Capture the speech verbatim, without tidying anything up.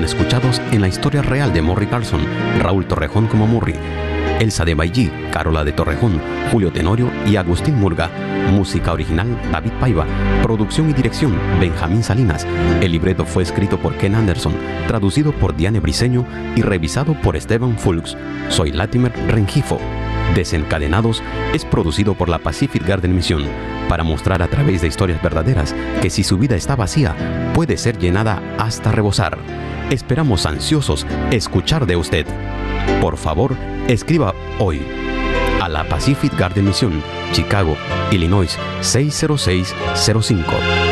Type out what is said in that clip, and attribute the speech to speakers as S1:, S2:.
S1: fueron escuchados en la historia real de Morri Carlson, Raúl Torrejón como Morri, Elsa de Bailly, Carola de Torrejón, Julio Tenorio y Agustín Murga. Música original, David Paiva. Producción y dirección, Benjamín Salinas. El libreto fue escrito por Ken Anderson, traducido por Diane Briceño y revisado por Esteban Fulks. Soy Latimer Rengifo. Desencadenados es producido por la Pacific Garden Mission para mostrar a través de historias verdaderas que si su vida está vacía, puede ser llenada hasta rebosar. Esperamos ansiosos escuchar de usted. Por favor, escriba hoy a la Pacific Garden Mission, Chicago, Illinois seis cero seis cero cinco.